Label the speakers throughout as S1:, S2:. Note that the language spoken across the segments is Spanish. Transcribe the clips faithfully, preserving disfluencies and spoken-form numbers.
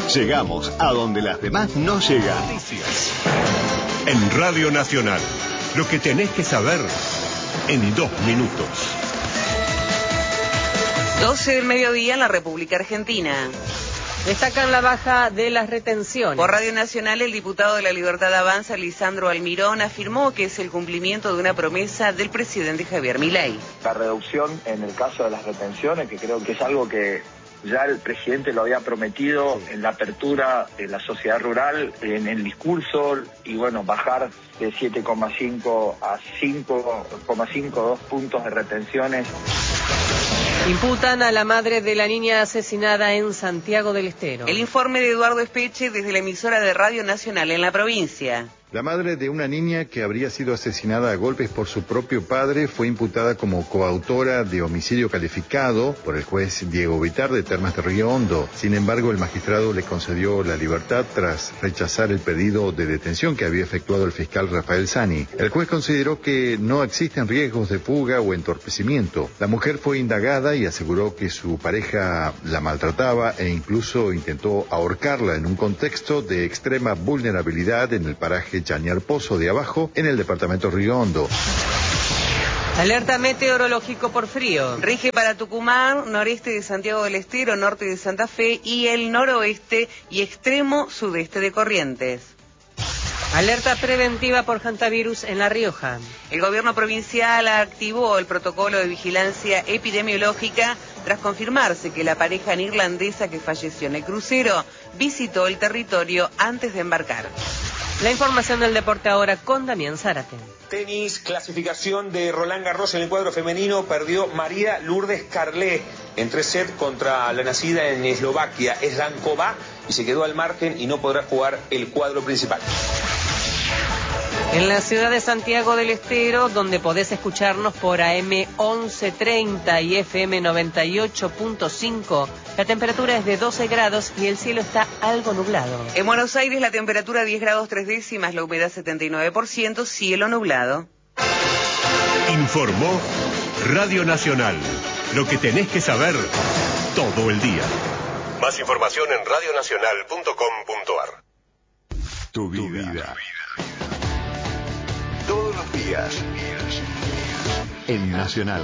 S1: Llegamos a donde las demás no llegan.
S2: Noticias. En Radio Nacional. Lo que tenés que saber en dos minutos.
S3: doce del mediodía en la República Argentina.
S4: Destacan la baja de las retenciones.
S3: Por Radio Nacional, el diputado de la Libertad Avanza, Lisandro Almirón, afirmó que es el cumplimiento de una promesa del presidente Javier Milei.
S5: La reducción en el caso de las retenciones, que creo que es algo que ya el presidente lo había prometido en la apertura de la sociedad rural, en el discurso, y bueno, bajar de siete coma cinco a cinco coma cinco, dos puntos de retenciones.
S4: Imputan a la madre de la niña asesinada en Santiago del Estero.
S3: El informe de Eduardo Espeche desde la emisora de Radio Nacional en la provincia.
S6: La madre de una niña que habría sido asesinada a golpes por su propio padre fue imputada como coautora de homicidio calificado por el juez Diego Vitar de Termas de Río Hondo. Sin embargo, el magistrado le concedió la libertad tras rechazar el pedido de detención que había efectuado el fiscal Rafael Sani. El juez consideró que no existen riesgos de fuga o entorpecimiento. La mujer fue indagada y aseguró que su pareja la maltrataba e incluso intentó ahorcarla en un contexto de extrema vulnerabilidad en el paraje Chañar Pozo de Abajo, en el departamento Río Hondo.
S4: Alerta meteorológico por frío.
S3: Rige para Tucumán, noreste de Santiago del Estero, norte de Santa Fe y el noroeste y extremo sudeste de Corrientes.
S4: Alerta preventiva por hantavirus en La Rioja.
S3: El gobierno provincial activó el protocolo de vigilancia epidemiológica tras confirmarse que la pareja neerlandesa que falleció en el crucero visitó el territorio antes de embarcar.
S4: La información del deporte ahora con Damián Zárate.
S7: Tenis, clasificación de Roland Garros en el cuadro femenino, perdió María Lourdes Carlé en tres sets contra la nacida en Eslovaquia, Slankova, y se quedó al margen y no podrá jugar el cuadro principal.
S4: En la ciudad de Santiago del Estero, donde podés escucharnos por A M once treinta y F M noventa y ocho punto cinco, la temperatura es de doce grados y el cielo está algo nublado.
S3: En Buenos Aires la temperatura diez grados tres décimas, la humedad setenta y nueve por ciento, cielo nublado.
S2: Informó Radio Nacional. Lo que tenés que saber todo el día. Más información en radio nacional punto com punto ar.
S1: Tu vida. Tu vida. Todos los días. En Nacional.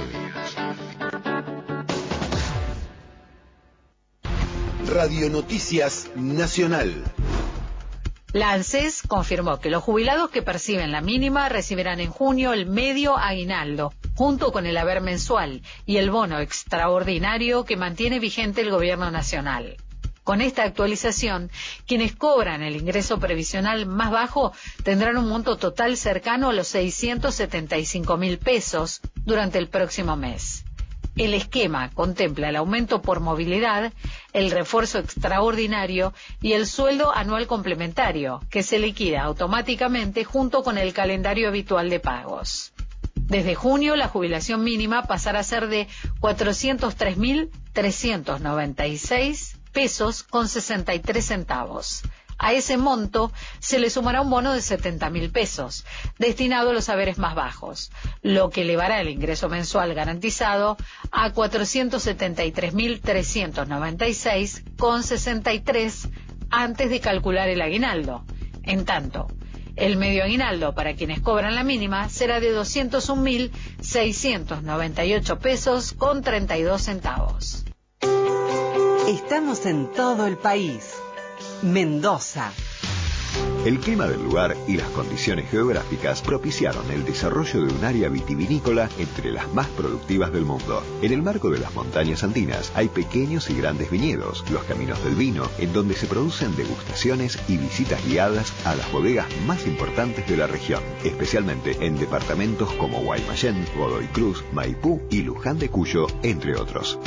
S1: Radio Noticias Nacional.
S8: La ANSES confirmó que los jubilados que perciben la mínima recibirán en junio el medio aguinaldo, junto con el haber mensual y el bono extraordinario que mantiene vigente el Gobierno Nacional. Con esta actualización, quienes cobran el ingreso previsional más bajo tendrán un monto total cercano a los seiscientos setenta y cinco mil pesos durante el próximo mes. El esquema contempla el aumento por movilidad, el refuerzo extraordinario y el sueldo anual complementario, que se liquida automáticamente junto con el calendario habitual de pagos. Desde junio, la jubilación mínima pasará a ser de cuatrocientos tres mil trescientos noventa y seis pesos con sesenta y tres centavos. A ese monto se le sumará un bono de setenta mil pesos, destinado a los haberes más bajos, lo que elevará el ingreso mensual garantizado a cuatrocientos setenta y tres mil trescientos noventa y seis con sesenta y tres antes de calcular el aguinaldo. En tanto, el medio aguinaldo para quienes cobran la mínima será de doscientos un mil seiscientos noventa y ocho pesos con treinta y dos centavos.
S9: Estamos en todo el país. Mendoza.
S1: El clima del lugar y las condiciones geográficas propiciaron el desarrollo de un área vitivinícola entre las más productivas del mundo. En el marco de las montañas andinas hay pequeños y grandes viñedos, los caminos del vino, en donde se producen degustaciones y visitas guiadas a las bodegas más importantes de la región, especialmente en departamentos como Guaymallén, Godoy Cruz, Maipú y Luján de Cuyo, entre otros.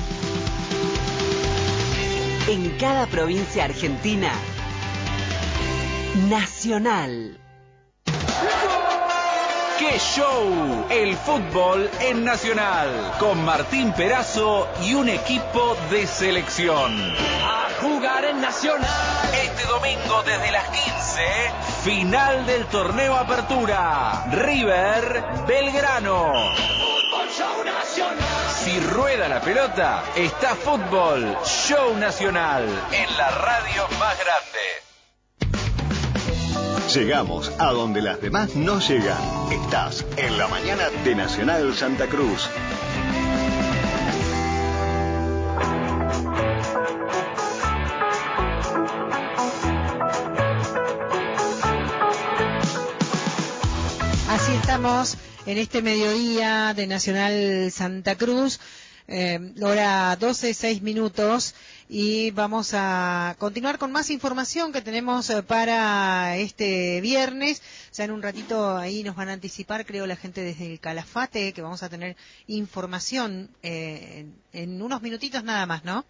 S9: En cada provincia argentina, Nacional.
S10: ¡Qué show! El fútbol en Nacional, con Martín Perazo y un equipo de selección.
S11: A jugar en Nacional.
S10: Este domingo desde las quince, final del torneo Apertura. River Belgrano.
S11: Fútbol Show Nacional.
S10: Si rueda la pelota, está Fútbol Show Nacional en la radio más grande.
S1: Llegamos a donde las demás no llegan. Estás en la mañana de Nacional Santa Cruz.
S12: Así estamos en este mediodía de Nacional Santa Cruz, eh, hora doce, seis minutos, y vamos a continuar con más información que tenemos para este viernes. Ya en un ratito ahí nos van a anticipar, creo, la gente desde el Calafate, que vamos a tener información eh, en, en unos minutitos nada más, ¿no?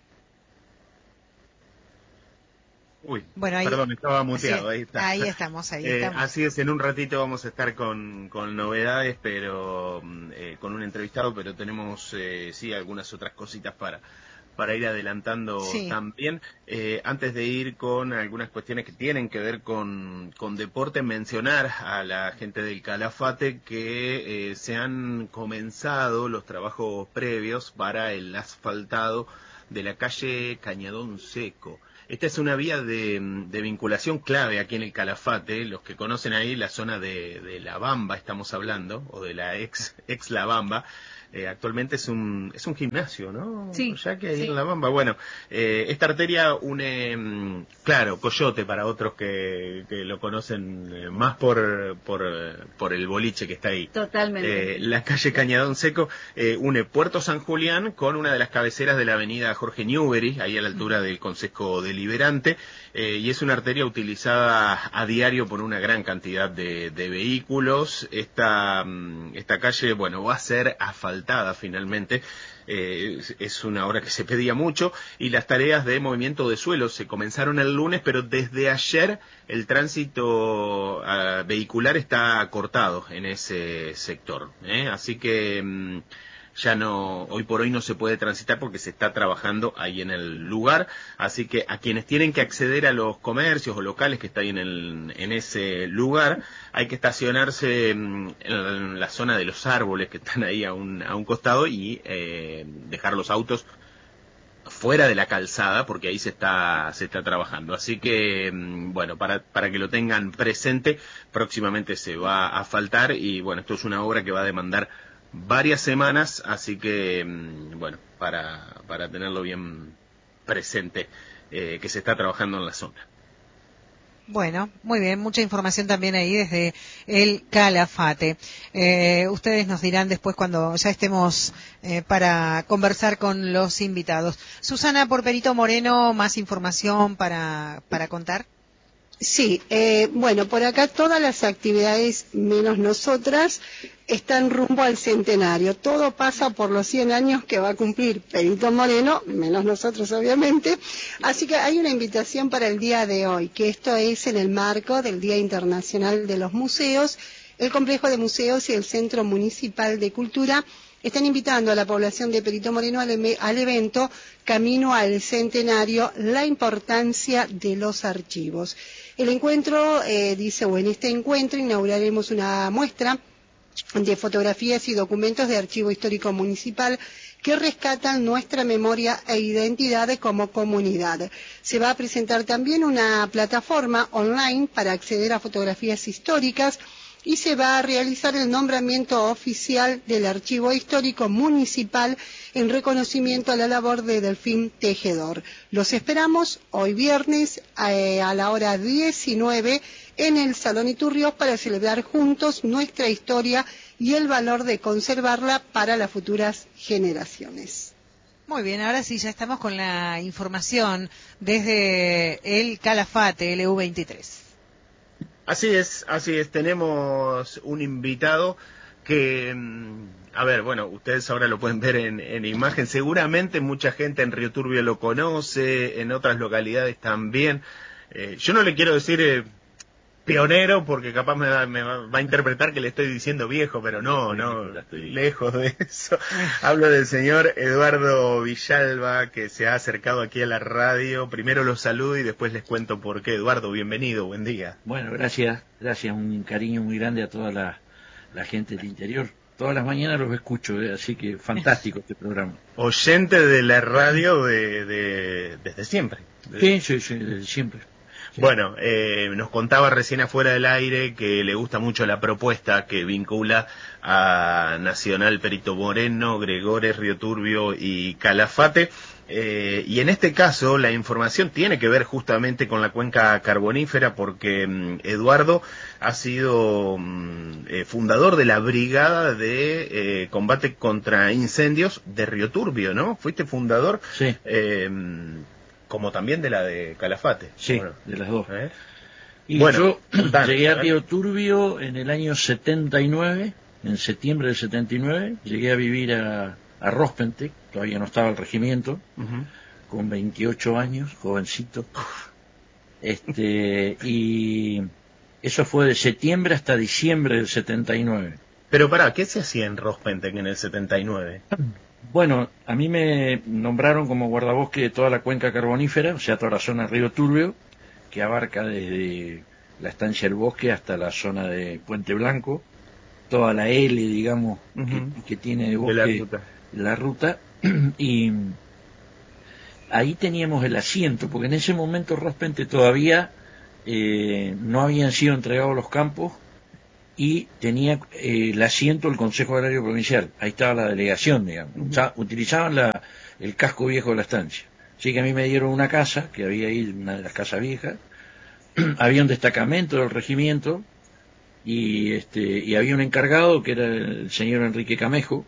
S13: Uy,
S12: bueno, ahí,
S13: perdón, estaba muteado,
S12: sí,
S13: ahí está.
S12: Ahí estamos, ahí
S13: eh,
S12: estamos.
S13: Así es, en un ratito vamos a estar con, con novedades, pero eh, con un entrevistado, pero tenemos, eh, sí, algunas otras cositas para, para ir adelantando sí. también. Eh, antes de ir con algunas cuestiones que tienen que ver con, con deporte, mencionar a la gente del Calafate que eh, se han comenzado los trabajos previos para el asfaltado de la calle Cañadón Seco. Esta es una vía de, de vinculación clave aquí en el Calafate. Los que conocen ahí la zona de, de La Bamba, estamos hablando, o de la ex, ex La Bamba. Eh, actualmente es un es un gimnasio, ¿no?
S12: Sí.
S13: Ya que ahí
S12: sí.
S13: en La Bamba. Bueno, eh, esta arteria une, claro, Coyote para otros que, que lo conocen eh, más por, por por el boliche que está ahí.
S14: Totalmente.
S13: Eh, la calle Cañadón Seco eh, une Puerto San Julián con una de las cabeceras de la avenida Jorge Newbery, ahí a la altura del Consejo Deliberante, eh, y es una arteria utilizada a diario por una gran cantidad de, de vehículos. Esta, esta calle, bueno, va a ser asfaltada finalmente, eh, es una obra que se pedía mucho, y las tareas de movimiento de suelo se comenzaron el lunes, pero desde ayer el tránsito uh, vehicular está cortado en ese sector, ¿eh? Así que mm, ya no, hoy por hoy no se puede transitar porque se está trabajando ahí en el lugar, así que a quienes tienen que acceder a los comercios o locales que están en, el, en ese lugar, hay que estacionarse en la zona de los árboles que están ahí a un, a un costado y eh, dejar los autos fuera de la calzada porque ahí se está se está trabajando. Así que, bueno, para, para que lo tengan presente, próximamente se va a asfaltar y, bueno, esto es una obra que va a demandar varias semanas, así que, bueno, para, para tenerlo bien presente, eh, que se está trabajando en la zona.
S12: Bueno, muy bien, mucha información también ahí desde el Calafate. Eh, ustedes nos dirán después cuando ya estemos eh, para conversar con los invitados. Susana, por Perito Moreno, más información para, para contar.
S14: Sí, eh, bueno, por acá todas las actividades, menos nosotras, están rumbo al centenario. Todo pasa por los cien años que va a cumplir Perito Moreno, menos nosotros obviamente. Así que hay una invitación para el día de hoy, que esto es en el marco del Día Internacional de los Museos. El Complejo de Museos y el Centro Municipal de Cultura están invitando a la población de Perito Moreno al, al evento Camino al Centenario, la importancia de los archivos. El encuentro, eh, dice, o en este encuentro inauguraremos una muestra de fotografías y documentos de Archivo Histórico Municipal que rescatan nuestra memoria e identidad como comunidad. Se va a presentar también una plataforma online para acceder a fotografías históricas y se va a realizar el nombramiento oficial del Archivo Histórico Municipal en reconocimiento a la labor de Delfín Tejedor. Los esperamos hoy viernes eh, a la hora diecinueve en el Salón Iturrios para celebrar juntos nuestra historia y el valor de conservarla para las futuras generaciones.
S12: Muy bien, ahora sí, ya estamos con la información desde el Calafate, L U veintitrés.
S13: Así es, así es, tenemos un invitado que, a ver, bueno, ustedes ahora lo pueden ver en, en imagen, seguramente mucha gente en Río Turbio lo conoce, en otras localidades también. Eh, yo no le quiero decir eh, pionero porque capaz me va, me va a interpretar que le estoy diciendo viejo, pero no, no, lejos de eso. Hablo del señor Eduardo Villalba, que se ha acercado aquí a la radio. Primero los saludo y después les cuento por qué. Eduardo, bienvenido, buen día.
S15: Bueno, gracias, gracias, un cariño muy grande a toda la, la gente del interior. todas las mañanas los escucho, eh, así que fantástico este programa.
S13: Oyente de la radio de, de desde siempre.
S15: Sí, sí, sí, desde siempre. Sí.
S13: Bueno, eh, nos contaba recién afuera del aire que le gusta mucho la propuesta que vincula a Nacional Perito Moreno, Gregores, Río Turbio y Calafate. Eh, y en este caso la información tiene que ver justamente con la cuenca carbonífera porque mm, Eduardo ha sido mm, eh, fundador de la brigada de eh, combate contra incendios de Río Turbio, ¿no? Fuiste fundador,
S15: sí.
S13: eh, como también de la de Calafate.
S15: Sí,
S13: bueno,
S15: de las dos.
S13: ¿eh?
S15: Y
S13: bueno,
S15: yo
S13: contanos,
S15: llegué a
S13: ¿eh?
S15: Río Turbio en el año setenta y nueve, en septiembre del setenta y nueve, llegué a vivir a a Rospente, todavía no estaba el regimiento, uh-huh. con veintiocho años, jovencito, este, y eso fue de septiembre hasta diciembre del setenta y nueve.
S13: Pero pará, ¿qué se hacía en Rospente en el setenta y nueve?
S15: Bueno, a mí me nombraron como guardabosque de toda la cuenca carbonífera, o sea, toda la zona de Río Turbio, que abarca desde la estancia del bosque hasta la zona de Puente Blanco, toda la L, digamos, uh-huh. que, que tiene de bosque.
S13: De la ruta.
S15: la ruta y ahí teníamos el asiento, porque en ese momento Rospente todavía eh, no habían sido entregados los campos y tenía eh, el asiento del Consejo Agrario Provincial, ahí estaba la delegación, digamos, uh-huh. o sea, utilizaban la, el casco viejo de la estancia, así que a mí me dieron una casa, que había ahí, una de las casas viejas, había un destacamento del regimiento y, este, y había un encargado que era el señor Enrique Camejo.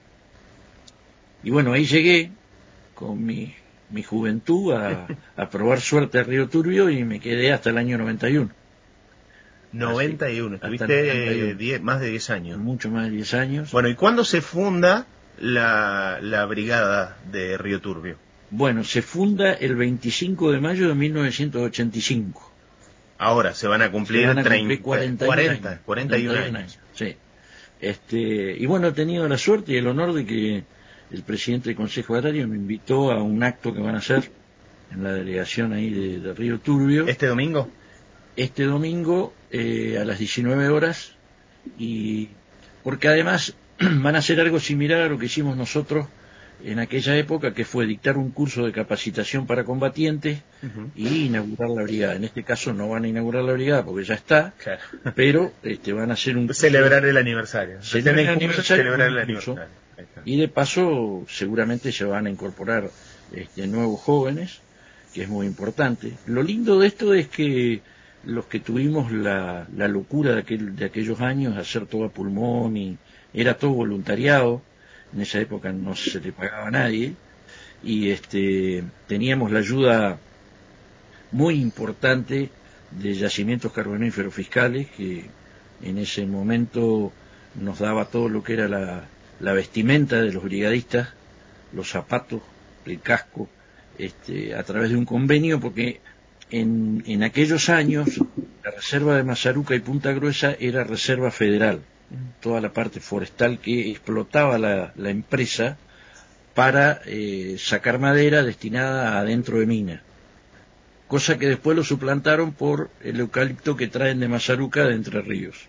S15: Y bueno, ahí llegué con mi, mi juventud a, a probar suerte a Río Turbio y me quedé hasta el año noventa y uno.
S13: noventa y uno, estuviste diez, más de diez años.
S15: Mucho más de diez años.
S13: Bueno, ¿y cuándo se funda la, la brigada de Río Turbio?
S15: Bueno, se funda el veinticinco de mayo de mil novecientos ochenta y cinco.
S13: Ahora se van a cumplir,
S15: se van a
S13: treinta,
S15: cumplir cuarenta,
S13: cuarenta,
S15: años,
S13: cuarenta y uno
S15: años.
S13: años.
S15: Sí. Este, y bueno, he tenido la suerte y el honor de que el presidente del Consejo Agrario me invitó a un acto que van a hacer en la delegación ahí de, de Río Turbio.
S13: ¿Este domingo?
S15: Este domingo eh, a las diecinueve horas, y porque además van a hacer algo similar a lo que hicimos nosotros en aquella época, que fue dictar un curso de capacitación para combatientes uh-huh. y inaugurar la brigada. En este caso no van a inaugurar la brigada porque ya está,
S13: claro.
S15: pero este, van a hacer un...
S13: Celebrar el aniversario.
S15: Celebrar el aniversario.
S13: Celebrar el aniversario.
S15: Y de paso seguramente se van a incorporar este, nuevos jóvenes, que es muy importante. Lo lindo de esto es que los que tuvimos la, la locura de, aquel, de aquellos años, hacer todo a pulmón, y era todo voluntariado, en esa época no se le pagaba a nadie, y este, teníamos la ayuda muy importante de Yacimientos Carboníferos Fiscales, que en ese momento nos daba todo lo que era la, la vestimenta de los brigadistas, los zapatos, el casco, este, a través de un convenio, porque en, en aquellos años la reserva de Mazaruca y Punta Gruesa era reserva federal, toda la parte forestal que explotaba la, la empresa para eh, sacar madera destinada adentro de mina, cosa que después lo suplantaron por el eucalipto que traen de Mazaruca de Entre Ríos.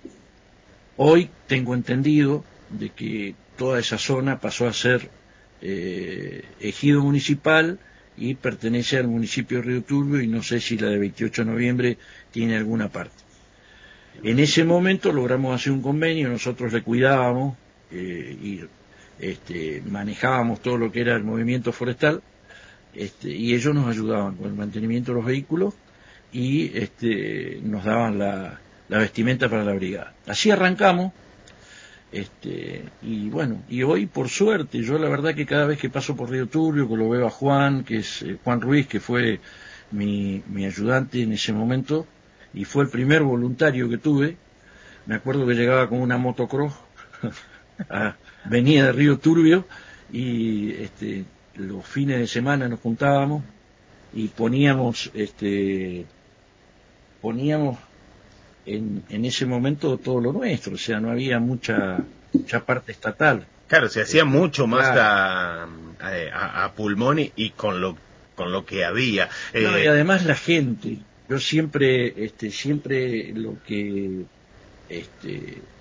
S15: Hoy tengo entendido de que toda esa zona pasó a ser eh, ejido municipal y pertenece al municipio de Río Turbio, y no sé si la de veintiocho de noviembre tiene alguna parte. En ese momento logramos hacer un convenio, nosotros le cuidábamos eh, y este, manejábamos todo lo que era el movimiento forestal, este, y ellos nos ayudaban con el mantenimiento de los vehículos y este, nos daban la, la vestimenta para la brigada. Así arrancamos. Este, y bueno, y hoy por suerte, yo la verdad que cada vez que paso por Río Turbio, que lo veo a Juan, que es eh, Juan Ruiz, que fue mi, mi ayudante en ese momento, y fue el primer voluntario que tuve, me acuerdo que llegaba con una motocross, a, venía de Río Turbio, y este, los fines de semana nos juntábamos, y poníamos, este, poníamos En, en ese momento todo lo nuestro, o sea, no había mucha mucha parte estatal.
S13: Claro, se hacía mucho más
S15: claro.
S13: a, a, a pulmón y, y con lo con lo que había.
S15: No,
S13: eh,
S15: y además la gente, yo siempre este siempre lo que este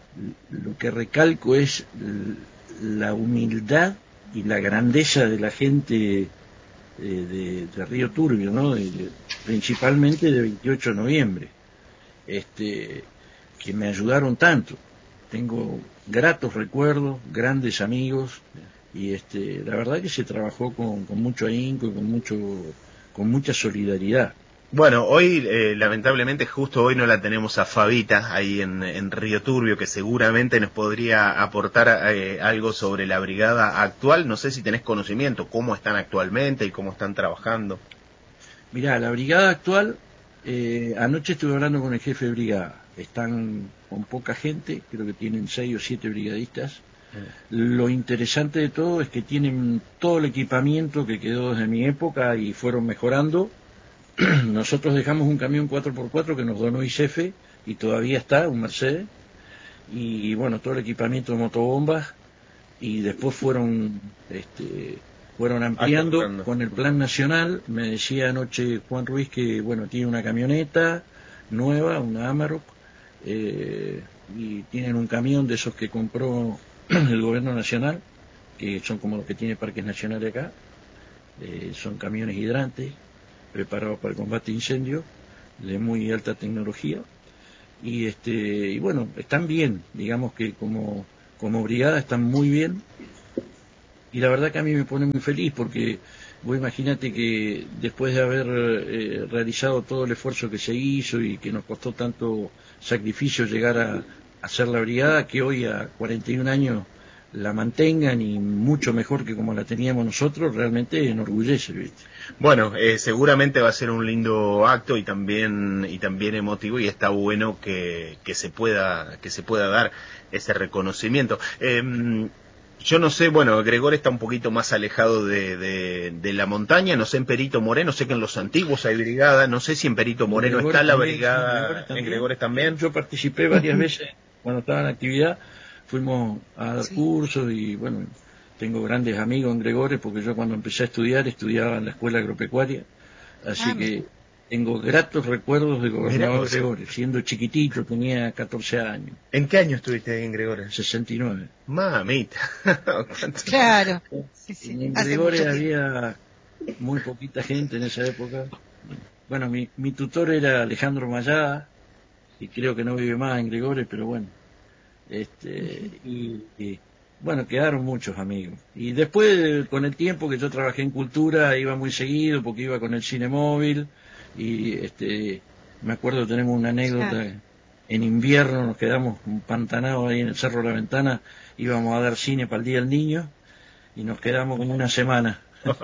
S15: lo que recalco es la humildad y la grandeza de la gente de, de, de Río Turbio, ¿no? De, de, principalmente de veintiocho de noviembre, este, que me ayudaron tanto. Tengo gratos recuerdos, grandes amigos, y este, la verdad que se trabajó con, con mucho ahínco y con mucho, con mucha solidaridad.
S13: Bueno, hoy eh, lamentablemente justo hoy no la tenemos a Fabita ahí en, en Río Turbio, que seguramente nos podría aportar eh, algo sobre la brigada actual. No sé si tenés conocimiento, cómo están actualmente y cómo están trabajando.
S15: Mirá, la brigada actual, eh, anoche estuve hablando con el jefe de brigada. Están con poca gente, creo que tienen seis o siete brigadistas. Lo interesante de todo es que tienen todo el equipamiento que quedó desde mi época y fueron mejorando. Nosotros dejamos un camión cuatro por cuatro que nos donó I C F y todavía está, un Mercedes, y bueno, todo el equipamiento de motobombas, y después fueron este, fueron ampliando ah, con el plan nacional. Me decía anoche Juan Ruiz que bueno, tiene una camioneta nueva, una Amarok, eh, y tienen un camión de esos que compró el gobierno nacional, que son como los que tiene Parques Nacionales acá, eh, son camiones hidrantes preparados para el combate de incendios, de muy alta tecnología, y este y bueno, están bien, digamos que como, como brigada están muy bien, y la verdad que a mí me pone muy feliz, porque vos imagínate que después de haber eh, realizado todo el esfuerzo que se hizo y que nos costó tanto sacrificio llegar a, a hacer la brigada, que hoy a cuarenta y un años la mantengan y mucho mejor que como la teníamos nosotros, realmente enorgullece, ¿viste?
S13: Bueno, eh, seguramente va a ser un lindo acto y también y también emotivo, y está bueno que, que se pueda que se pueda dar ese reconocimiento. Eh, yo no sé, bueno, Gregor está un poquito más alejado de, de, de la montaña, no sé en Perito Moreno, sé que en los antiguos hay brigada, no sé si en Perito Moreno Gregores está la
S15: también,
S13: brigada,
S15: sí,
S13: en Gregores también.
S15: Yo participé varias veces cuando estaba en actividad, fuimos a dar sí. cursos y bueno, tengo grandes amigos en Gregores porque yo cuando empecé a estudiar estudiaba en la escuela agropecuaria, así ah, que mira. Tengo gratos recuerdos de gobernador Gregores, siendo chiquitito, tenía catorce años.
S13: ¿En qué año estuviste ahí en Gregores?
S15: sesenta y nueve.
S13: Mamita.
S12: Claro. Sí,
S15: sí. En Gregores había muy poquita gente en esa época. Bueno, mi, mi tutor era Alejandro Mayada, y creo que no vive más en Gregores, pero bueno. Este, y, y bueno, quedaron muchos amigos. Y después, con el tiempo que yo trabajé en cultura, iba muy seguido porque iba con el cine móvil, y este, me acuerdo, tenemos una anécdota, claro. En invierno nos quedamos empantanados ahí en el Cerro de la Ventana, íbamos a dar cine para el Día del Niño, y nos quedamos como una semana.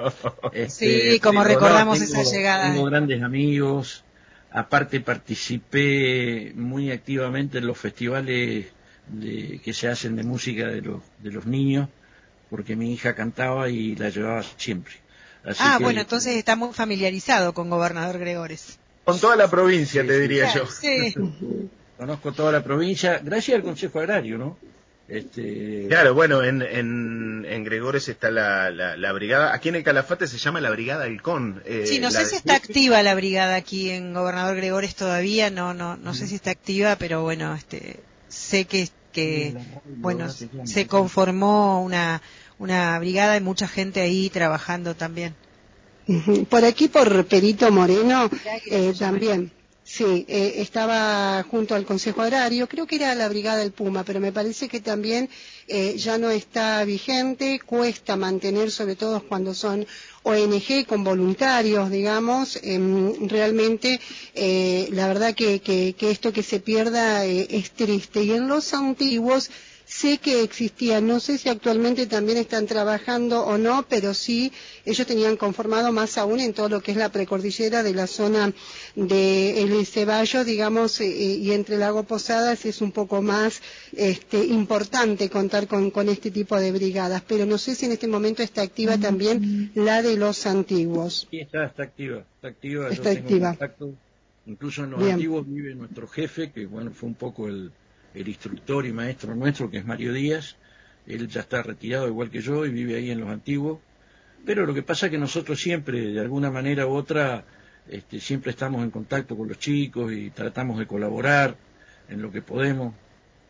S12: este, sí, como
S15: pero,
S12: recordamos
S15: no, tengo,
S12: esa llegada.
S15: Tengo grandes amigos, aparte participé muy activamente en los festivales de, que se hacen de música de los, de los niños, porque mi hija cantaba y la llevaba siempre. Así
S12: ah,
S15: que,
S12: bueno, entonces está muy familiarizado con Gobernador Gregores.
S13: Con toda la provincia,
S15: sí,
S13: te
S15: sí,
S13: diría
S12: claro,
S13: yo.
S12: Sí.
S15: Conozco toda la provincia, gracias al Consejo Agrario, ¿no? Este...
S13: Claro, bueno, en, en, en Gregores está la, la, la brigada, aquí en el Calafate se llama la Brigada Halcón. Eh,
S12: sí, no sé
S13: de...
S12: si está activa la brigada aquí en Gobernador Gregores todavía, no no no mm. sé si está activa, pero bueno, este sé que que bueno, se conformó una una brigada y mucha gente ahí trabajando también.
S14: Por aquí, por Perito Moreno, eh, también. Sí, eh, estaba junto al Consejo Agrario, creo que era la Brigada del Puma, pero me parece que también eh, ya no está vigente, cuesta mantener, sobre todo cuando son O N G con voluntarios, digamos, eh, realmente eh, la verdad que, que, que esto que se pierda eh, es triste. Y en los antiguos sé que existían, no sé si actualmente también están trabajando o no, pero sí, ellos tenían conformado más aún en todo lo que es la precordillera de la zona de El Ceballos, digamos, eh, y entre Lago Posadas es un poco más este, importante contar con, con este tipo de brigadas, pero no sé si en este momento está activa también la de los antiguos.
S15: Sí, está, está activa, está activa,
S14: está
S15: yo tengo
S14: activa.
S15: Contacto, incluso en los
S14: Bien.
S15: antiguos vive nuestro jefe, que bueno, fue un poco el el instructor y maestro nuestro, que es Mario Díaz. Él ya está retirado igual que yo y vive ahí en los antiguos, pero lo que pasa es que nosotros siempre, de alguna manera u otra, este, siempre estamos en contacto con los chicos y tratamos de colaborar en lo que podemos.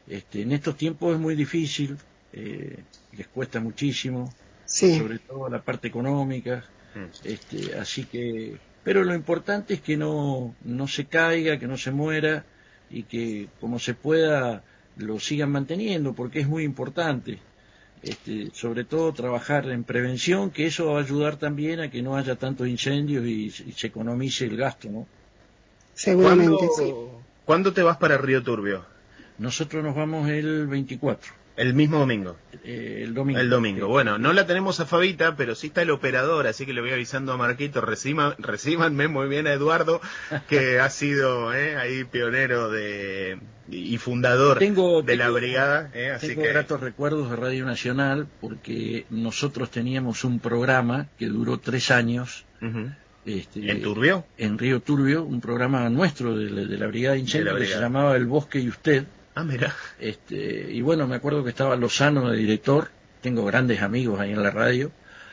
S15: Este, en estos tiempos es muy difícil, eh, les cuesta muchísimo,
S14: sí.
S15: sobre todo la parte económica, este, así que, pero lo importante es que no, no se caiga, que no se muera y que como se pueda lo sigan manteniendo, porque es muy importante. Este, sobre todo trabajar en prevención, que eso va a ayudar también a que no haya tantos incendios y, y se economice el gasto, ¿no?
S14: Seguramente, sí.
S13: ¿Cuándo te vas para Río Turbio?
S15: Nosotros nos vamos el veinticuatro.
S13: El mismo domingo.
S15: Eh, el domingo.
S13: El domingo.
S15: Eh,
S13: bueno, no la tenemos a Fabita, pero sí está el operador, así que le voy avisando a Marquito, reciban, recíbanme muy bien a Eduardo, que ha sido eh, ahí pionero de y fundador
S15: tengo,
S13: de
S15: tengo,
S13: la brigada. Eh, así
S15: tengo
S13: que...
S15: gratos recuerdos de Radio Nacional, porque nosotros teníamos un programa que duró tres años.
S13: Uh-huh.
S15: Este,
S13: ¿En Turbio?
S15: En Río Turbio, un programa nuestro de, la, de la Brigada de Incendios que se llamaba El Bosque y Usted.
S13: Ah, mira.
S15: Este, y bueno, me acuerdo que estaba Lozano de director, tengo grandes amigos ahí en la radio,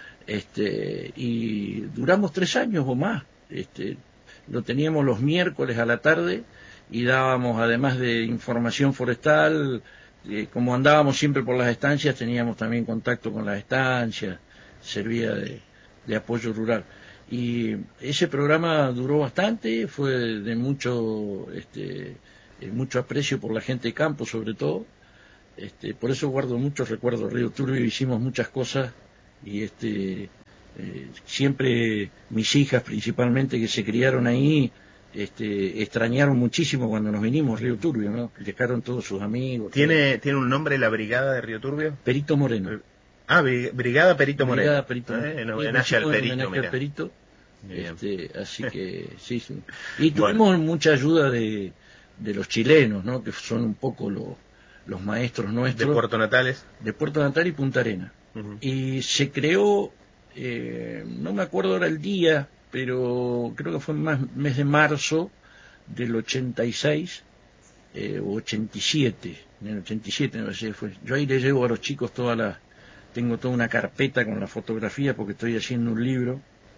S15: este, y duramos tres años o más. Este, lo teníamos los miércoles a la tarde y dábamos, además de información forestal, eh, como andábamos siempre por las estancias, teníamos también contacto con las estancias, servía de, de apoyo rural. Y ese programa duró bastante, fue de mucho, este, mucho aprecio por la gente de campo, sobre todo. Este, por eso guardo muchos recuerdos de Río Turbio, hicimos muchas cosas y este, eh, siempre mis hijas principalmente que se criaron ahí, este, extrañaron muchísimo cuando nos vinimos a Río Turbio, ¿no? Dejaron todos sus amigos.
S13: ¿Tiene, ¿Tiene un nombre la brigada de Río Turbio?
S15: Perito Moreno.
S13: Ah, Brigada Perito Moreno.
S15: Brigada Perito
S13: Moreno. Eh, en
S15: homenaje
S13: al Perito,
S15: al Perito. Este, así que sí, sí. Y tuvimos bueno. mucha ayuda de, de los chilenos, ¿no? Que son un poco lo, los maestros nuestros.
S13: De Puerto Natales.
S15: De Puerto Natales y Punta Arena. Uh-huh. Y se creó, eh, no me acuerdo ahora el día, pero creo que fue más mes de marzo del ochenta y seis eh, o ochenta y siete. En el ochenta y siete, no sé, fue. Yo ahí le llevo a los chicos toda la, tengo toda una carpeta con la fotografía porque estoy haciendo un libro.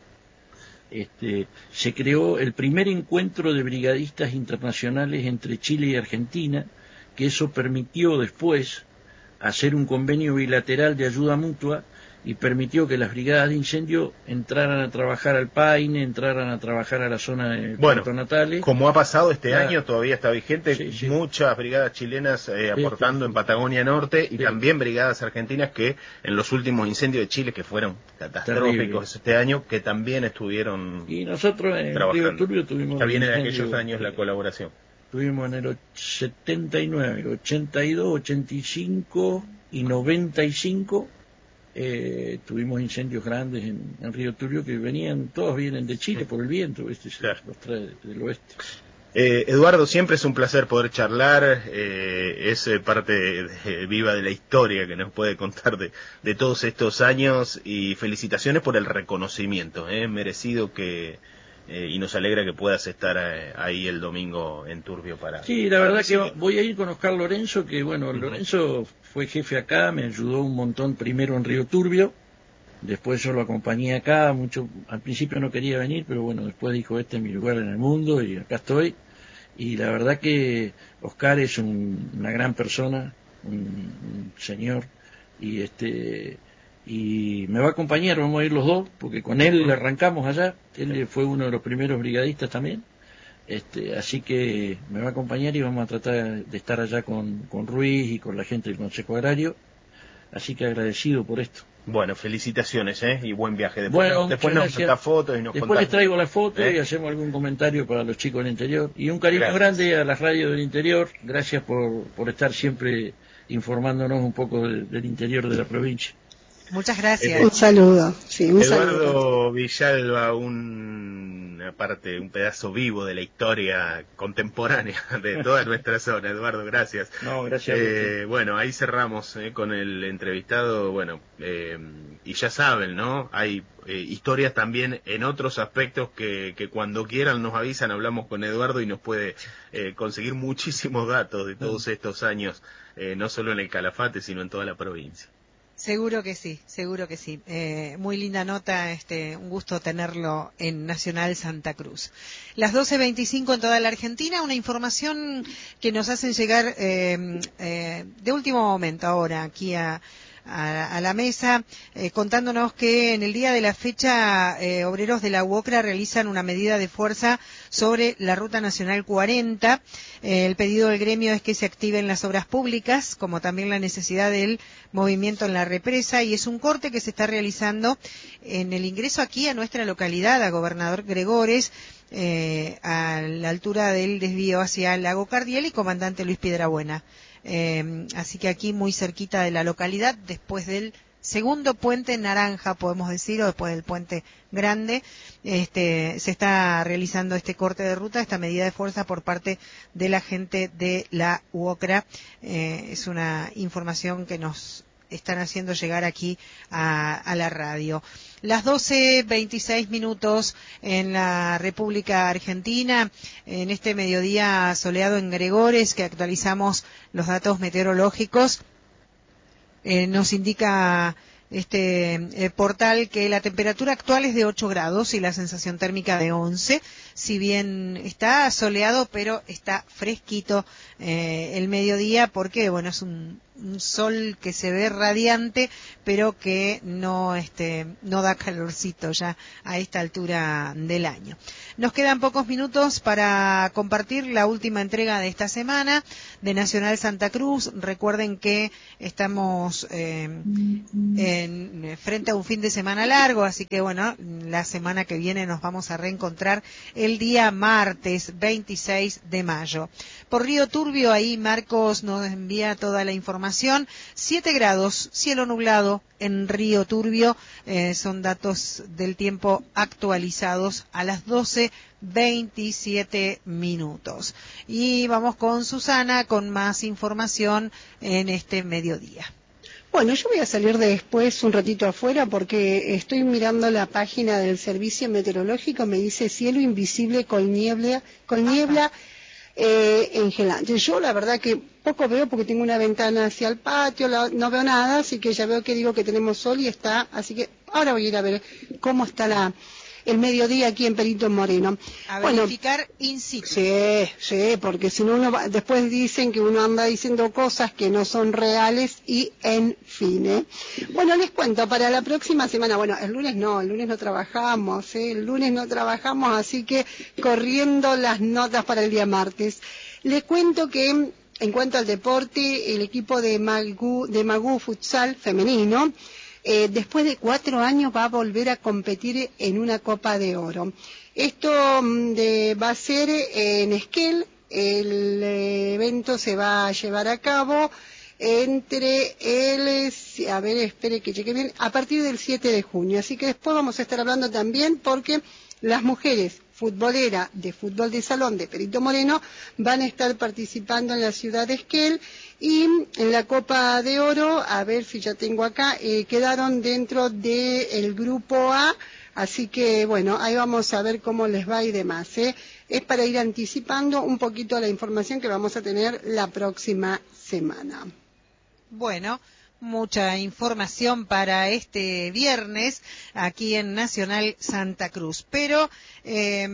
S15: Este, se creó el primer encuentro de brigadistas internacionales entre Chile y Argentina, que eso permitió después hacer un convenio bilateral de ayuda mutua y permitió que las brigadas de incendio entraran a trabajar al Paine, entraran a trabajar a la zona de
S13: bueno,
S15: Puerto Natales.
S13: Como ha pasado este
S15: la...
S13: año, todavía está vigente, sí, sí. muchas brigadas chilenas eh, aportando sí, sí. en Patagonia Norte y sí. también brigadas argentinas que en los últimos incendios de Chile, que fueron catastróficos Terrible. este año, que también estuvieron
S15: Y nosotros en
S13: trabajando.
S15: Río Turbio tuvimos...
S13: Ya viene de aquellos años la colaboración.
S15: Tuvimos en el setenta y nueve, ochenta y dos, ochenta y cinco y noventa y cinco... Eh, tuvimos incendios grandes en, en Río Turbio que venían, todos vienen de Chile por el viento, ¿viste? Claro. Los trae del oeste.
S13: Eh, Eduardo, siempre es un placer poder charlar, eh, es parte de, de, viva de la historia que nos puede contar de, de todos estos años y felicitaciones por el reconocimiento, eh, merecido que eh, y nos alegra que puedas estar eh, ahí el domingo en Turbio para...
S15: Sí, la verdad que voy a ir con Oscar Lorenzo, que bueno, uh-huh. Lorenzo fue jefe acá, me ayudó un montón primero en Río Turbio, después yo lo acompañé acá, mucho al principio no quería venir, pero bueno, después dijo, este es mi lugar en el mundo y acá estoy, y la verdad que Oscar es un, una gran persona, un, un señor, y este y me va a acompañar, vamos a ir los dos, porque con él arrancamos allá, él fue uno de los primeros brigadistas también. Este, así que me va a acompañar y vamos a tratar de estar allá con, con Ruiz y con la gente del Consejo Agrario, así que agradecido por esto.
S13: Bueno, felicitaciones, ¿eh? Y buen viaje. Después,
S15: bueno,
S13: después nos saca fotos y nos
S15: Después
S13: contás.
S15: les traigo la foto ¿Eh? y hacemos algún comentario para los chicos del interior. Y un cariño gracias. grande a las radios del interior, gracias por, por estar siempre informándonos un poco de, del interior de la provincia.
S12: Muchas gracias.
S14: Un saludo. Sí, un
S13: Eduardo
S14: saludo.
S13: Villalba, un, aparte, un pedazo vivo de la historia contemporánea de toda nuestra zona. Eduardo, gracias.
S15: No, gracias.
S13: Eh, bueno, ahí cerramos eh, con el entrevistado. Bueno, eh, y ya saben, ¿no? Hay eh, historias también en otros aspectos que, que cuando quieran nos avisan, hablamos con Eduardo y nos puede eh, conseguir muchísimos datos de todos estos años, eh, no solo en el Calafate, sino en toda la provincia.
S12: Seguro que sí, seguro que sí. Eh, muy linda nota, este, un gusto tenerlo en Nacional Santa Cruz. Las doce veinticinco en toda la Argentina, una información que nos hacen llegar eh, eh, de último momento ahora aquí a, a, a la mesa, eh, contándonos que en el día de la fecha eh, obreros de la UOCRA realizan una medida de fuerza sobre la Ruta Nacional cuarenta. Eh, el pedido del gremio es que se activen las obras públicas, como también la necesidad del movimiento en la represa, y es un corte que se está realizando en el ingreso aquí a nuestra localidad, a Gobernador Gregores, eh, a la altura del desvío hacia el Lago Cardiel y Comandante Luis Piedrabuena. Eh, así que aquí muy cerquita de la localidad, después del segundo puente naranja, podemos decir, o después del puente grande, este, se está realizando este corte de ruta, esta medida de fuerza por parte de la gente de la UOCRA. Eh, es una información que nos están haciendo llegar aquí a, a la radio. Las doce veintiséis minutos en la República Argentina, en este mediodía soleado en Gregores, que actualizamos los datos meteorológicos. Eh, nos indica este eh, portal que la temperatura actual es de ocho grados y la sensación térmica de once. Si bien está soleado, pero está fresquito eh, el mediodía, porque bueno, es un, un sol que se ve radiante, pero que no este no da calorcito ya a esta altura del año. Nos quedan pocos minutos para compartir la última entrega de esta semana de Nacional Santa Cruz. Recuerden que estamos eh, en frente a un fin de semana largo, así que bueno, la semana que viene nos vamos a reencontrar el día martes veintiséis de mayo. Por Río Turbio, ahí Marcos nos envía toda la información. siete grados, cielo nublado en Río Turbio, eh, son datos del tiempo actualizados a las doce veintisiete minutos. Y vamos con Susana con más información en este mediodía.
S14: Bueno, yo voy a salir después un ratito afuera porque estoy mirando la página del Servicio Meteorológico, me dice cielo invisible con niebla, con niebla eh, engelante. Yo la verdad que poco veo porque tengo una ventana hacia el patio, la, no veo nada, así que ya veo que digo que tenemos sol y está, así que ahora voy a ir a ver cómo está la el mediodía aquí en Perito Moreno.
S12: A
S14: bueno,
S12: verificar in situ.
S14: Sí, sí, porque si no uno va, después dicen que uno anda diciendo cosas que no son reales y en fin. ¿eh? Bueno, les cuento, para la próxima semana, bueno, el lunes no, el lunes no trabajamos, ¿eh? el lunes no trabajamos, así que corriendo las notas para el día martes. Les cuento que en cuanto al deporte, el equipo de Magú, de Magú Futsal femenino, Eh, después de cuatro años va a volver a competir en una Copa de Oro. Esto de, va a ser en Esquel, el evento se va a llevar a cabo entre el, a ver, espere que cheque bien, a partir del siete de junio. Así que después vamos a estar hablando también porque las mujeres futboleras de fútbol de salón de Perito Moreno van a estar participando en la ciudad de Esquel y en la Copa de Oro, a ver si ya tengo acá, eh, quedaron dentro del grupo A, así que bueno, ahí vamos a ver cómo les va y demás. ¿eh? Es para ir anticipando un poquito la información que vamos a tener la próxima semana.
S12: Bueno, mucha información para este viernes aquí en Nacional Santa Cruz, pero eh,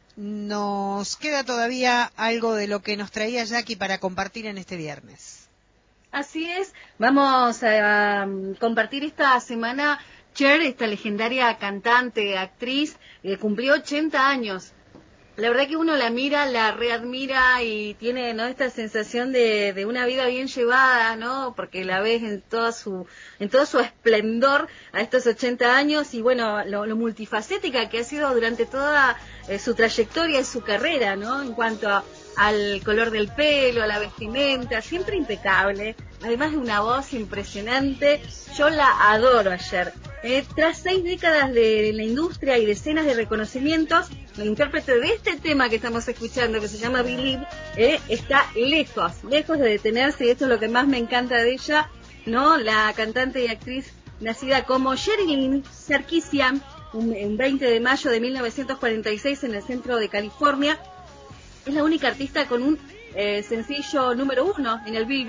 S12: nos queda todavía algo de lo que nos traía Jackie para compartir en este viernes.
S16: Así es, vamos a, a compartir esta semana Cher, esta legendaria cantante, actriz, eh, cumplió ochenta años. La verdad que uno la mira, la readmira y tiene, ¿no?, esta sensación de, de una vida bien llevada, ¿no? Porque la ves en toda su, en todo su esplendor a estos ochenta años y bueno, lo, lo multifacética que ha sido durante toda eh, su trayectoria y su carrera, ¿no? En cuanto a, al color del pelo, a la vestimenta, siempre impecable. Además de una voz impresionante, yo la adoro ayer. Eh, tras seis décadas de la industria y decenas de reconocimientos, la intérprete de este tema que estamos escuchando, que se llama Believe, eh, está lejos, lejos de detenerse, y esto es lo que más me encanta de ella, ¿no? La cantante y actriz nacida como Sherilyn Sarkisian, un, un veinte de mayo de mil novecientos cuarenta y seis en el centro de California, es la única artista con un eh, sencillo número uno en el Billboard,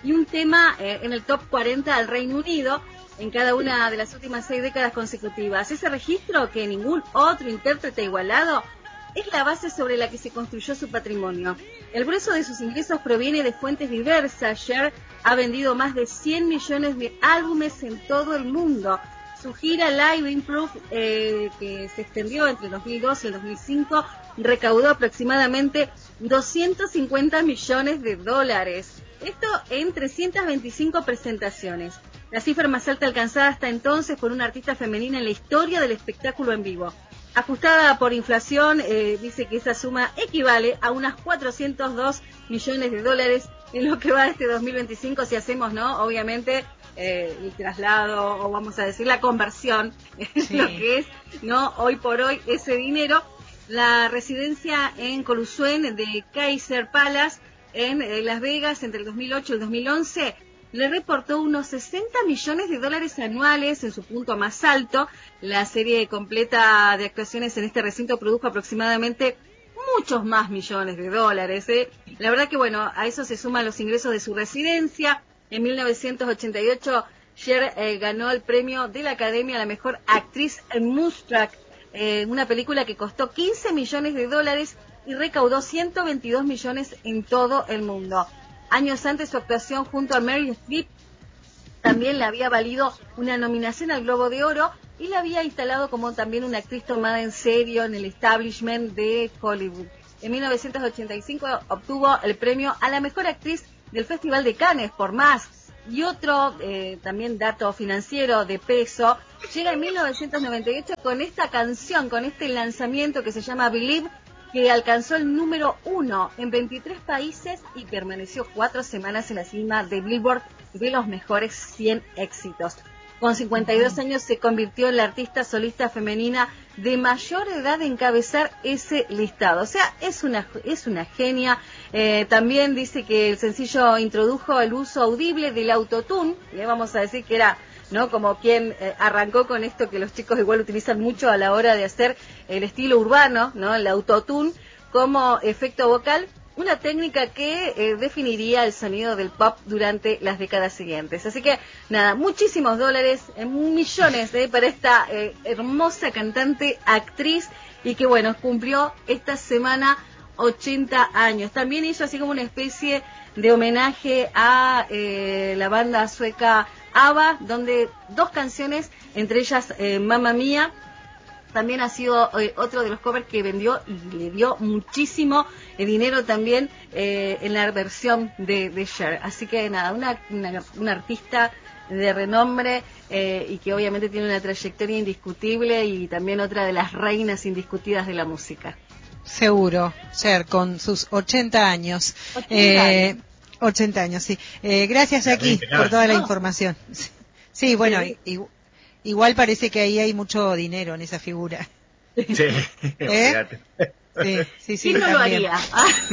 S16: y un tema eh, en el top cuarenta del Reino Unido en cada una de las últimas seis décadas consecutivas. Ese registro, que ningún otro intérprete ha igualado, es la base sobre la que se construyó su patrimonio. El grueso de sus ingresos proviene de fuentes diversas. Cher ha vendido más de cien millones de álbumes en todo el mundo. Su gira Live Improve, eh, que se extendió entre el dos mil dos y el dos mil cinco, recaudó aproximadamente doscientos cincuenta millones de dólares. Esto en trescientas veinticinco presentaciones. La cifra más alta alcanzada hasta entonces por una artista femenina en la historia del espectáculo en vivo. Ajustada por inflación, eh, dice que esa suma equivale a unas cuatrocientos dos millones de dólares en lo que va de este dos mil veinticinco, si hacemos, ¿no? Obviamente, eh, el traslado, o vamos a decir la conversión, sí. Lo que es, ¿no? Hoy por hoy ese dinero. La residencia en Colusuen de Kaiser Palace en eh, Las Vegas entre el dos mil ocho y el dos mil once le reportó unos sesenta millones de dólares anuales en su punto más alto. La serie completa de actuaciones en este recinto produjo aproximadamente muchos más millones de dólares. ¿eh? La verdad que, bueno, a eso se suman los ingresos de su residencia. En mil novecientos ochenta y ocho, Cher eh, ganó el premio de la Academia a la Mejor Actriz en Moonstruck, eh, una película que costó quince millones de dólares y recaudó ciento veintidós millones en todo el mundo. Años antes, su actuación junto a Meryl Streep también le había valido una nominación al Globo de Oro y la había instalado como también una actriz tomada en serio en el establishment de Hollywood. En mil novecientos ochenta y cinco obtuvo el premio a la Mejor Actriz del Festival de Cannes por Más. Y otro eh, también dato financiero de peso, llega en mil novecientos noventa y ocho con esta canción, con este lanzamiento que se llama Believe, que alcanzó el número uno en veintitrés países y permaneció cuatro semanas en la cima de Billboard de los mejores cien éxitos. Con cincuenta y dos años se convirtió en la artista solista femenina de mayor edad en encabezar ese listado. O sea, es una, es una genia. Eh, también dice que el sencillo introdujo el uso audible del autotune. Le vamos a decir que era, ¿no? Como quien eh, arrancó con esto que los chicos igual utilizan mucho a la hora de hacer el estilo urbano, ¿no? El autotune como efecto vocal. Una técnica que eh, definiría el sonido del pop durante las décadas siguientes. Así que, nada, muchísimos dólares, eh, millones eh, para esta eh, hermosa cantante, actriz, y que, bueno, cumplió esta semana ochenta años. También hizo así como una especie de homenaje a eh, la banda sueca ABBA, donde dos canciones, entre ellas eh, Mamma Mía, también ha sido eh, otro de los covers que vendió y le dio muchísimo eh, dinero también eh, en la versión de, de Cher. Así que nada, una, una, una artista de renombre eh, y que obviamente tiene una trayectoria indiscutible y también otra de las reinas indiscutidas de la música.
S12: Seguro, Cher, con sus ochenta años.
S16: ochenta
S12: eh,
S16: años.
S12: ochenta años, sí. Eh, gracias, Jackie, por toda la información. Sí, bueno,
S16: Sí.
S12: y, igual parece que ahí hay mucho dinero en esa figura.
S13: Sí,
S12: ¿Eh? Sí, sí, sí.
S16: ¿Quién no lo
S12: también.
S16: haría?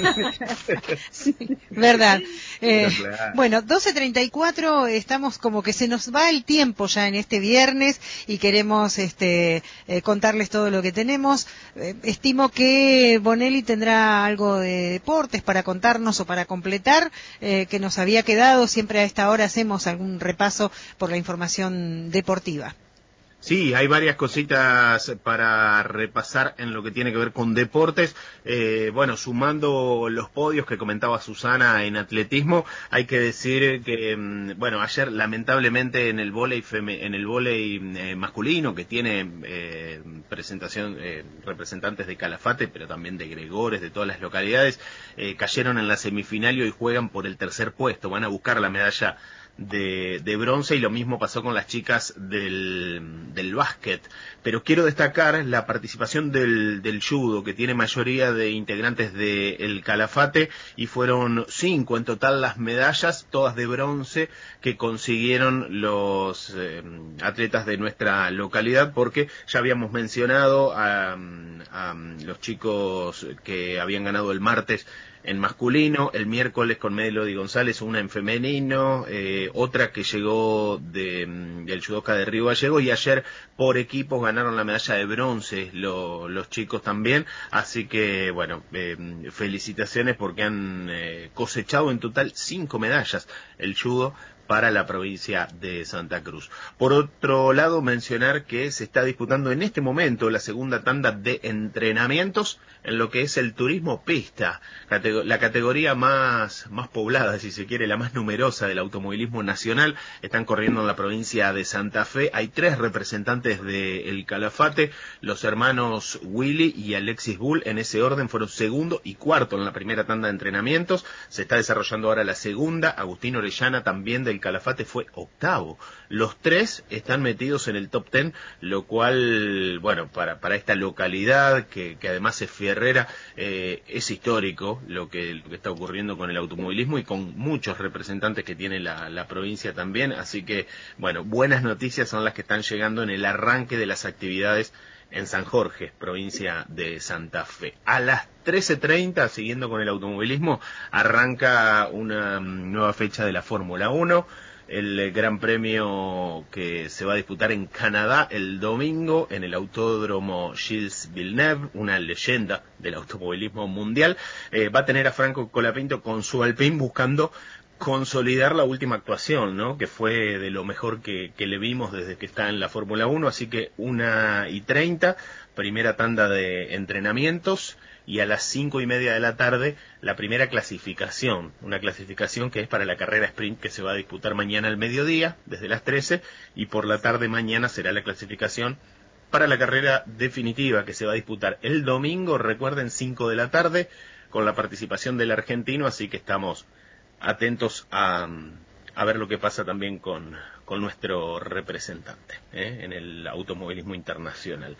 S12: Sí, verdad. Eh,
S13: claro.
S12: Bueno, doce treinta y cuatro, estamos como que se nos va el tiempo ya en este viernes y queremos este eh, contarles todo lo que tenemos. Eh, estimo que Bonelli tendrá algo de deportes para contarnos o para completar, eh, que nos había quedado. Siempre a esta hora hacemos algún repaso por la información deportiva.
S13: Sí, hay varias cositas para repasar en lo que tiene que ver con deportes. Eh, bueno, sumando los podios que comentaba Susana en atletismo, hay que decir que, bueno, ayer lamentablemente en el vóley feme- en el vóley eh, masculino, que tiene eh, presentación eh, representantes de Calafate, pero también de Gregores, de todas las localidades, eh, cayeron en la semifinal y hoy juegan por el tercer puesto. Van a buscar la medalla De, de bronce, y lo mismo pasó con las chicas del, del básquet. Pero quiero destacar la participación del, del judo, que tiene mayoría de integrantes del Calafate, y fueron cinco en total las medallas, todas de bronce, que consiguieron los eh, atletas de nuestra localidad, porque ya habíamos mencionado a, a los chicos que habían ganado el martes en masculino, el miércoles con Melody González una en femenino, eh, eh, otra que llegó de, del judoka de Río Gallegos, y ayer por equipos ganaron la medalla de bronce lo, los chicos también, así que bueno, eh, felicitaciones porque han eh, cosechado en total cinco medallas el judo para la provincia de Santa Cruz. Por otro lado, mencionar que se está disputando en este momento la segunda tanda de entrenamientos en lo que es el turismo pista, la categoría más, más poblada, si se quiere, la más numerosa del automovilismo nacional. Están corriendo en la provincia de Santa Fe. Hay tres representantes del Calafate, los hermanos Willy y Alexis Bull, en ese orden fueron segundo y cuarto en la primera tanda de entrenamientos. Se está desarrollando ahora la segunda. Agustín Orellana, también del Calafate, fue octavo. Los tres están metidos en el top ten, lo cual, bueno, para, para esta localidad, que, que además es fierrera, eh, es histórico lo que, lo que está ocurriendo con el automovilismo y con muchos representantes que tiene la, la provincia también. Así que, bueno, buenas noticias son las que están llegando en el arranque de las actividades en San Jorge, provincia de Santa Fe. A las trece treinta, siguiendo con el automovilismo, arranca una nueva fecha de la Fórmula uno, el Gran Premio que se va a disputar en Canadá el domingo en el Autódromo Gilles Villeneuve, una leyenda del automovilismo mundial. Eh, va a tener a Franco Colapinto con su Alpine buscando consolidar la última actuación, ¿no? Que fue de lo mejor que, que le vimos desde que está en la Fórmula uno, así que una y treinta, primera tanda de entrenamientos, y a las cinco y media de la tarde la primera clasificación, una clasificación que es para la carrera sprint que se va a disputar mañana al mediodía, desde las trece, y por la tarde mañana será la clasificación para la carrera definitiva que se va a disputar el domingo, recuerden, cinco de la tarde, con la participación del argentino, así que estamos atentos a, a ver lo que pasa también con, con nuestro representante ¿eh? en el automovilismo internacional.